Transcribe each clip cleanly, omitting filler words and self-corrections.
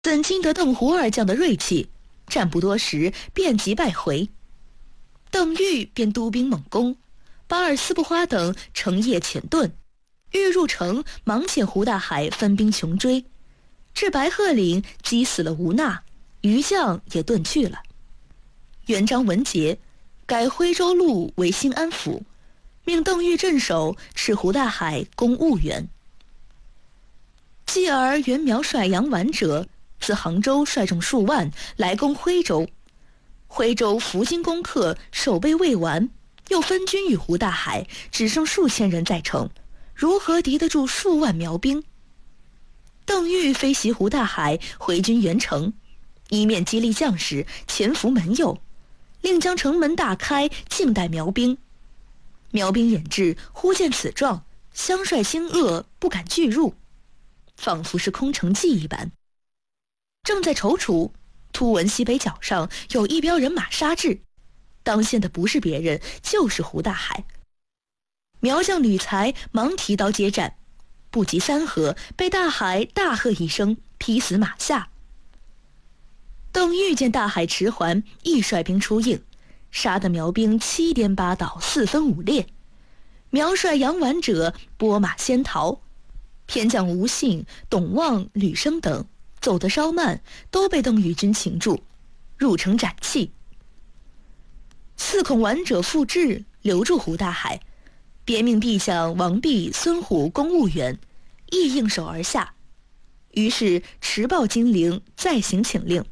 怎经得邓胡二将的锐气，战不多时便即败回。邓愈便督兵猛攻，巴尔斯布花等乘夜潜遁，欲入城，忙遣胡大海分兵穷追，至白鹤岭，击死了吴纳，余将也遁去了。元璋闻捷，改徽州路为兴安府，命邓愈镇守，斥胡大海攻婺源。继而原苗帅杨婉者自杭州率众数万来攻徽州，徽州伏金攻克，守备未完，又分军与胡大海，只剩数千人在城，如何敌得住数万苗兵？邓愈飞袭胡大海，回军原城，一面激励将士潜伏门右，另将城门大开，静待苗兵。苗兵眼至，忽见此状，相率惊愕，不敢拒入，仿佛是空城计一般。正在踌躇，突闻西北角上有一彪人马杀至，当先的不是别人，就是胡大海。苗将吕才忙提刀接战，不及3合，被大海大喝一声，劈死马下。邓愈见大海迟缓，亦率兵出应，杀得苗兵7颠8倒，4分5裂。苗帅杨婉者拨马先逃，偏将吴信、董望、吕生等走得稍慢，都被邓愈军擒住，入城斩弃。四孔顽者复至，留住胡大海，别命陛相王弼、孙虎攻婺源，亦应手而下。于是持报金陵，再行请令。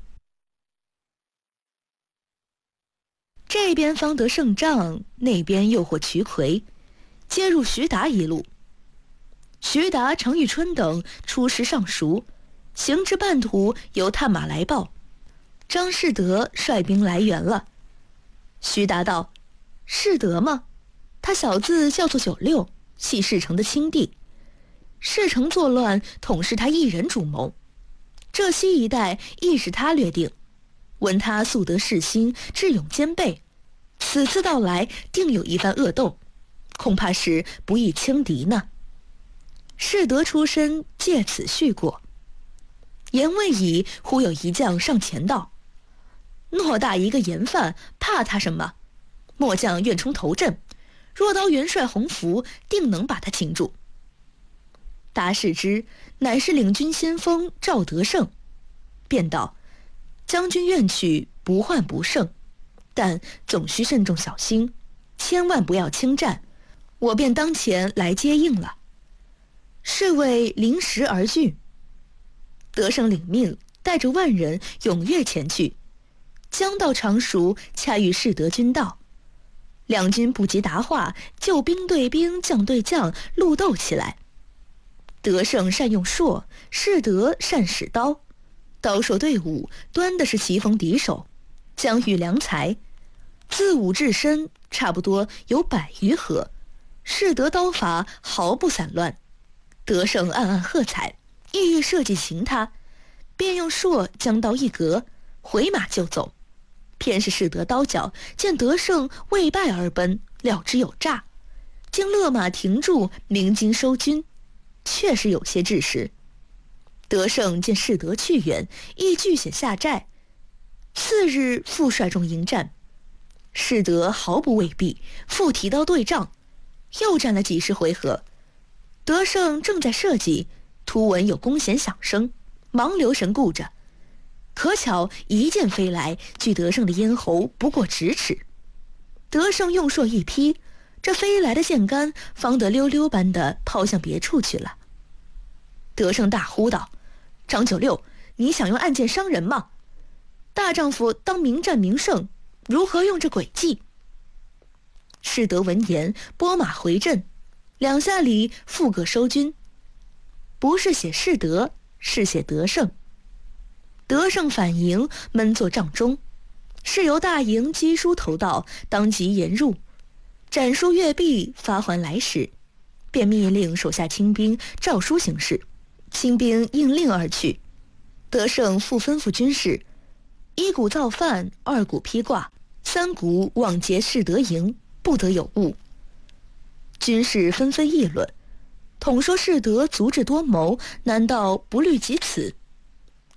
这边方得胜仗，那边又获渠魁，接入徐达一路。徐达、常遇春等出师上蜀，行至半途，由探马来报，张士德率兵来援了。徐达道：“士德吗？他小字叫做96，系事成的亲弟。事成作乱，统是他一人主谋。浙西一带亦是他略定。闻他素得士心，智勇兼备，此次到来，定有一番恶斗，恐怕是不易轻敌呢。”士德出身，借此续过。言未已，忽有一将上前道：“偌大一个盐贩，怕他什么？末将愿冲头阵，若刀元帅洪福，定能把他擒住。”达视之，乃是领军先锋赵德胜，便道：“将军愿去，不患不胜，但总需慎重小心，千万不要轻战。我便当前来接应了。”侍卫临时而去。德胜领命，带着万人踊跃前去。将到常熟，恰遇士德军到，两军不及答话，就兵对兵，将对将，路斗起来。德胜善用槊，士德善使刀，刀槊对舞，端的是棋逢敌手，将遇良才。自武至深，差不多有100余合，士德刀法毫不散乱。德胜暗暗喝彩，意欲设计擒他，便用槊将刀一格，回马就走。偏是士德刀脚，见德胜未败而奔，料之有诈，竟勒马停住，鸣金收军，确实有些致时。德胜见士德去远，亦俱写下寨。次日复率众迎战，士德毫不畏避，复提刀对仗，又战了几十回合。德胜正在射击，突闻有弓弦响声，忙留神顾着。可巧一箭飞来，距德胜的咽喉不过咫尺。德胜用槊一劈，这飞来的箭杆方得溜溜般的抛向别处去了。德胜大呼道：“张96，你想用暗箭伤人吗？大丈夫当明战明胜，如何用这诡计？”士德闻言，拨马回阵，两下里复各收军。不是写士德，是写德胜。德胜反营，闷坐帐中，是由大营击书投道，当即沿入，斩书阅毕，发还来使，便密令手下亲兵照书行事。亲兵应令而去。德胜复吩咐军士：1鼓造饭，2鼓披挂，3鼓往劫士德营，不得有误。军士纷纷议论，统说士德足智多谋，难道不虑及此？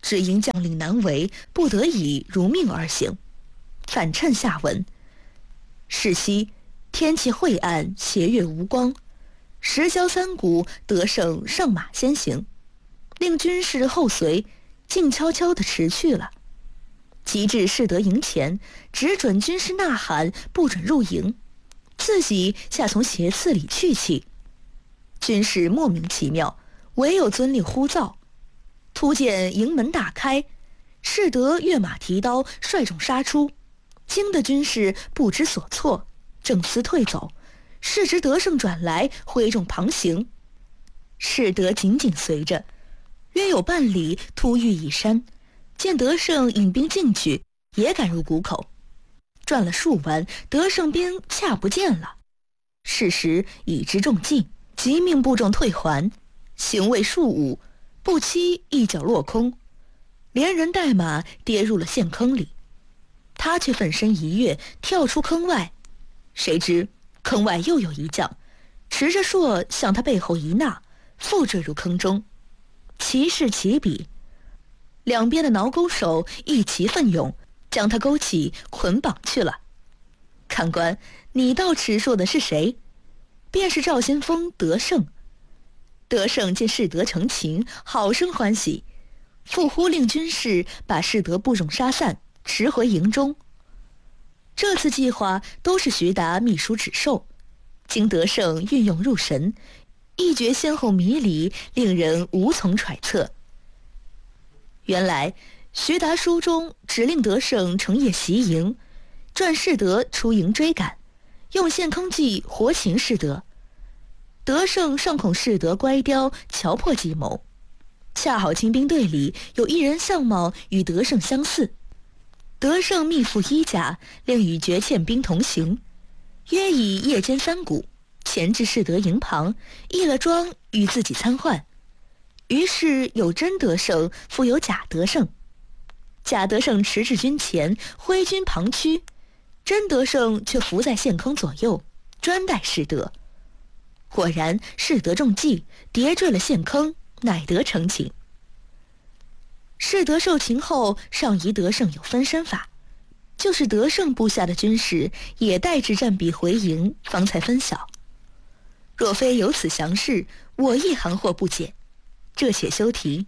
只因将领难为，不得已如命而行。反衬下文：是夕，天气晦暗，斜月无光，石郊三股，得胜上马先行，令军士后随，静悄悄地驰去了。及至士德营前，只准军士呐喊，不准入营，自己下从斜刺里去气。军士莫名其妙，唯有遵令呼噪。突见营门大开，士德跃马提刀，率众杀出，惊得军士不知所措，正思退走，视之得胜转来，挥众旁行。士德紧紧随着，约有半里，突遇一山，见得胜引兵进去，也赶入谷口。转了数弯，得胜兵恰不见了。是时已知中计，即命部众退还，行未数五，不期一脚落空，连人带马跌入了陷坑里。他却奋身一跃，跳出坑外，谁知坑外又有一将，持着槊向他背后一纳，复坠入坑中。其势其比，两边的挠钩手一齐奋勇，将他勾起捆绑去了。看官，你道持槊的是谁？便是赵先锋得胜。得胜见士德成情，好生欢喜，复呼令军士把士德部众杀散，驰回营中。这次计划都是徐达秘书指授，经得胜运用入神，一决先后迷离，令人无从揣测。原来徐达书中指令得胜成夜袭营，传士德出营追赶，用陷坑计活擒士德。得胜尚恐士德乖刁，瞧破计谋，恰好亲兵队里有一人相貌与得胜相似。得胜密付衣甲，令与绝欠兵同行，约以夜间3鼓，前至士德营旁，义了庄与自己参换。于是有真得胜，复有假得胜。假得胜驰至军前，挥军旁驱，真得胜却伏在陷坑左右，专待士德。果然士德中计，跌坠了陷坑，乃得成擒。士德受擒后，上疑得胜有分身法，就是得胜部下的军士也带至战壁回营，方才分晓。若非有此详事，我亦含惑不解。这且休提。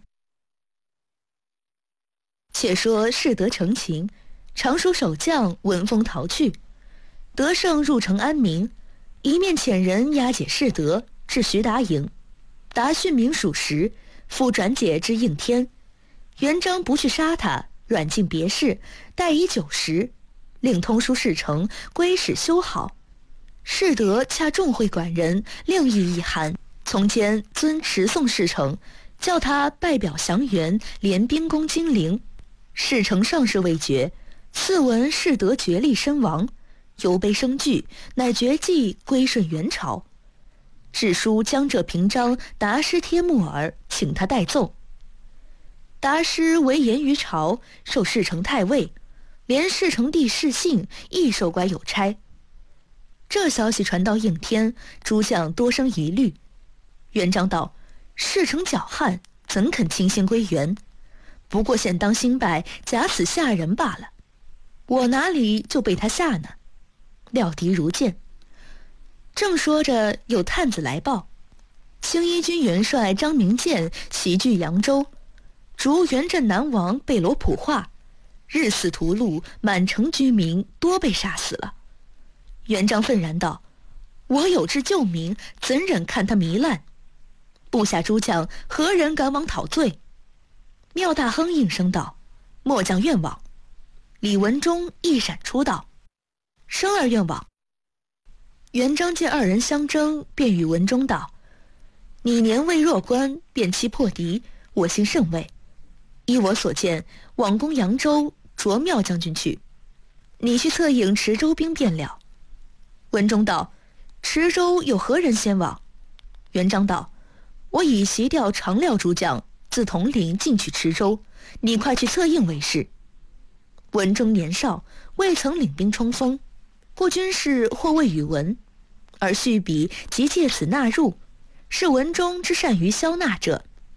且说士德成擒，常属守将闻风逃去，得胜入城安民，一面遣人押解士德至徐达营，达讯明属实，复转解至应天。元璋不去杀他，软禁别室，待以9时，令通书事成，归使修好。士德恰众会馆人，另议一函，从间遵持送事成，叫他拜表降元，联兵攻金陵。事成尚事未决，次闻士德决力身亡，忧悲生惧，乃决计归顺元朝。致书江浙平章达师帖木儿，请他代奏。达师为言于朝，受侍成太尉，连侍成帝世信亦受官有差。这消息传到应天，诸将多生疑虑。元璋道：事成狡悍，怎肯倾心归元？不过现当兴败，假此下人罢了。我哪里就被他下呢？料敌如箭。正说着，有探子来报，青衣军元帅张明建袭据扬州，逐元镇南王贝罗普化，日死屠戮，满城居民多被杀死了。元璋愤然道：我有志救民，怎忍看他糜烂？部下诸将何人敢往讨罪？缪大亨应声道：末将愿往。李文忠一闪出道：生儿愿往。元璋见二人相争，便与文忠道：你年未弱冠，便期破敌，我心甚慰。依我所见，往攻扬州，着缪将军去，你去策应池州兵便了。文忠道：池州有何人先往？元璋道：我已袭调长廖诸将自统领进取池州，你快去策应为是。文忠年少，未曾领兵冲锋，故军事或未与闻，而续笔即借此纳入，是文忠之善于消纳者。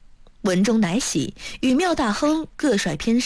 文中乃喜与妙大亨各率偏